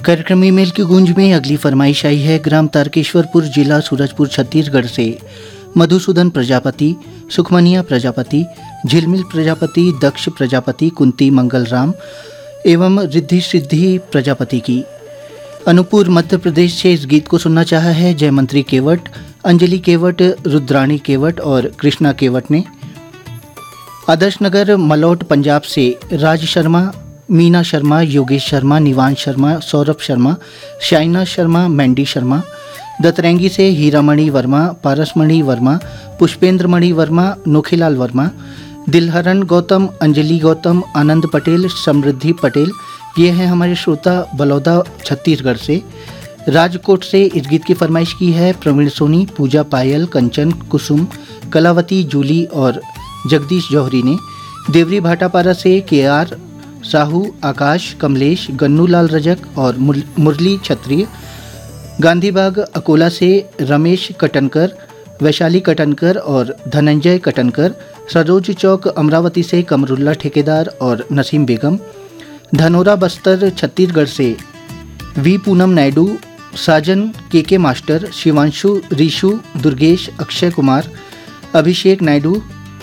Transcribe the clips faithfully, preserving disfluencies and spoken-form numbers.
कार्यक्रम ईमेल की गूंज में अगली फरमाइश आई है ग्राम तारकेश्वरपुर, जिला सूरजपुर, छत्तीसगढ़ से मधुसूदन प्रजापति, सुखमनिया प्रजापति, झिलमिल प्रजापति, दक्ष प्रजापति, कुंती मंगल राम एवं रिद्धि सिद्धि प्रजापति की। अनूपपुर मध्य प्रदेश से इस गीत को सुनना चाहा है जयमंत्री केवट, अंजलि केवट, रुद्राणी केवट और कृष्णा केवट ने। आदर्श नगर मलौट पंजाब से राज शर्मा, मीना शर्मा, योगेश शर्मा, निवांश शर्मा, सौरभ शर्मा, शाइना शर्मा, मैंडी शर्मा। दतरंगी से हीरामणि वर्मा, पारसमणि वर्मा, पुष्पेंद्रमणि वर्मा, नोखीलाल वर्मा। दिलहरन गौतम, अंजलि गौतम, आनंद पटेल, समृद्धि पटेल, ये हैं हमारे श्रोता बलौदा छत्तीसगढ़ से। राजकोट से इस गीत की फरमाइश की है प्रवीण सोनी, पूजा पायल, कंचन, कुसुम, कलावती, जूली और जगदीश जौहरी ने। देवरी भाटापारा से के आर साहू, आकाश, कमलेश, गन्नूलाल रजक और मुरली छत्रिय। गांधीबाग अकोला से रमेश कटनकर, वैशाली कटनकर और धनंजय कटनकर। सरोज चौक अमरावती से कमरुल्ला ठेकेदार और नसीम बेगम। धनोरा बस्तर छत्तीसगढ़ से वी पूनम नायडू, साजन, के के मास्टर, शिवांशु, रीशु, दुर्गेश, अक्षय कुमार, अभिषेक नायडू।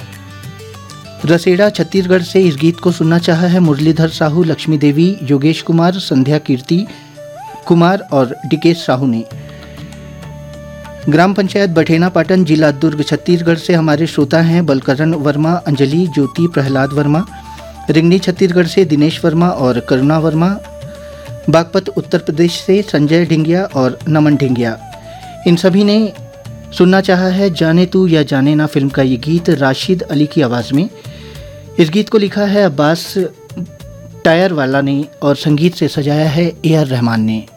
रसेड़ा छत्तीसगढ़ से इस गीत को सुनना चाहा है मुरलीधर साहू, लक्ष्मी देवी, योगेश कुमार, संध्या कीर्ति कुमार और डिकेश साहू ने। ग्राम पंचायत बठेना पाटन, जिला दुर्ग, छत्तीसगढ़ से हमारे श्रोता हैं बलकरण वर्मा, अंजलि, ज्योति, प्रहलाद वर्मा। रिंगनी छत्तीसगढ़ से दिनेश वर्मा और करुणा वर्मा। बागपत उत्तर प्रदेश से संजय ढिंगिया और नमन ढिंगिया, इन सभी ने सुनना चाहा है जाने तू या जाने ना फिल्म का ये गीत राशिद अली की आवाज़ में। इस गीत को लिखा है अब्बास टायर वाला ने और संगीत से सजाया है ए आर रहमान ने।